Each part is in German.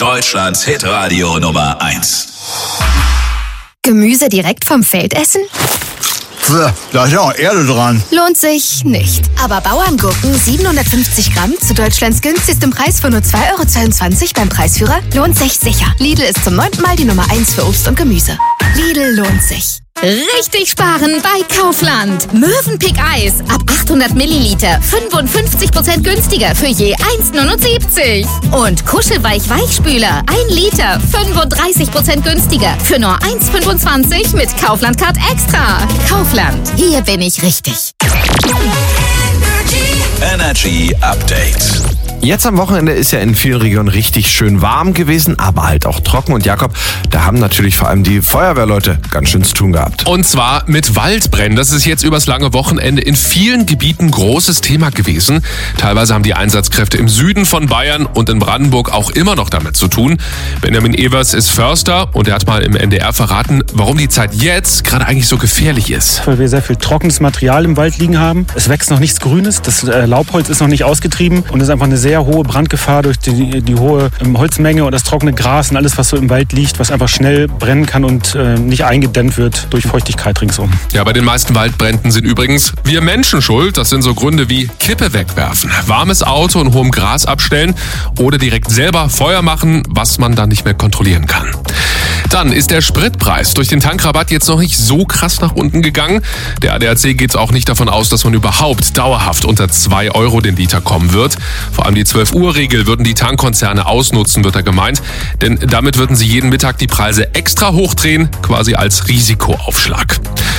Deutschlands Hitradio Nummer 1. Gemüse direkt vom Feld essen? Da ist ja auch Erde dran. Lohnt sich nicht. Aber Bauerngurken 750 Gramm zu Deutschlands günstigstem Preis von nur 2,22 € beim Preisführer lohnt sich sicher. Lidl ist zum 9. Mal die Nummer 1 für Obst und Gemüse. Lidl lohnt sich. Richtig sparen bei Kaufland. Mövenpick Eis ab 800 Milliliter 55% günstiger für je 1,79 €. Und Kuschelweich Weichspüler 1 Liter 35% günstiger für nur 1,25 € mit Kaufland Card Extra. Kaufland, hier bin ich richtig. Energy Update. Jetzt am Wochenende ist ja in vielen Regionen richtig schön warm gewesen, aber halt auch trocken. Und Jakob, da haben natürlich vor allem die Feuerwehrleute ganz schön zu tun gehabt. Und zwar mit Waldbränden. Das ist jetzt übers lange Wochenende in vielen Gebieten großes Thema gewesen. Teilweise haben die Einsatzkräfte im Süden von Bayern und in Brandenburg auch immer noch damit zu tun. Benjamin Evers ist Förster und er hat mal im NDR verraten, warum die Zeit jetzt gerade eigentlich so gefährlich ist. Weil wir sehr viel trockenes Material im Wald liegen haben. Es wächst noch nichts Grünes, das Laubholz ist noch nicht ausgetrieben und es ist einfach eine sehr hohe Brandgefahr durch die hohe Holzmenge und das trockene Gras und alles, was so im Wald liegt, was einfach schnell brennen kann und nicht eingedämmt wird durch Feuchtigkeit ringsum. Ja, bei den meisten Waldbränden sind übrigens wir Menschen schuld. Das sind so Gründe wie Kippe wegwerfen, warmes Auto und hohem Gras abstellen oder direkt selber Feuer machen, was man dann nicht mehr kontrollieren kann. Dann ist der Spritpreis durch den Tankrabatt jetzt noch nicht so krass nach unten gegangen. Der ADAC geht auch nicht davon aus, dass man überhaupt dauerhaft unter 2 € den Liter kommen wird. Vor allem die 12-Uhr-Regel würden die Tankkonzerne ausnutzen, wird da gemeint. Denn damit würden sie jeden Mittag die Preise extra hochdrehen, quasi als Risikoaufschlag.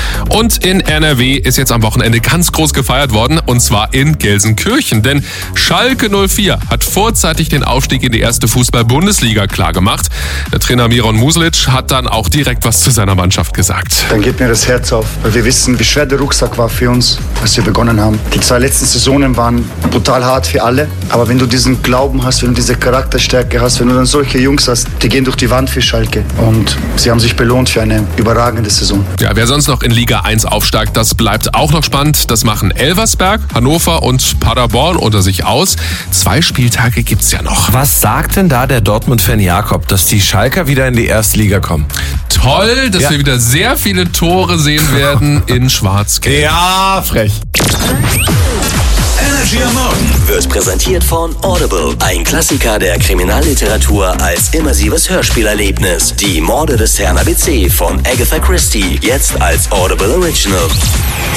Und in NRW ist jetzt am Wochenende ganz groß gefeiert worden, und zwar in Gelsenkirchen. Denn Schalke 04 hat vorzeitig den Aufstieg in die erste Fußball-Bundesliga klargemacht. Der Trainer Miron Muslic hat dann auch direkt was zu seiner Mannschaft gesagt. Dann geht mir das Herz auf, weil wir wissen, wie schwer der Rucksack war für uns, als wir begonnen haben. Die 2 letzten Saisonen waren brutal hart für alle. Aber wenn du diesen Glauben hast, wenn du diese Charakterstärke hast, wenn du dann solche Jungs hast, die gehen durch die Wand für Schalke. Und sie haben sich belohnt für eine überragende Saison. Ja, wer sonst noch in Liga 1 aufsteigt, das bleibt auch noch spannend. Das machen Elversberg, Hannover und Paderborn unter sich aus. 2 Spieltage gibt's ja noch. Was sagt denn da der Dortmund-Fan Jakob, dass die Schalker wieder in die erste Liga kommen? Toll, dass wir wieder sehr viele Tore sehen werden in Schwarz-Gelb. Ja, frech. Energy am Morgen Wird präsentiert von Audible, ein Klassiker der Kriminalliteratur als immersives Hörspielerlebnis. Die Morde des Herrn ABC von Agatha Christie, jetzt als Audible Original.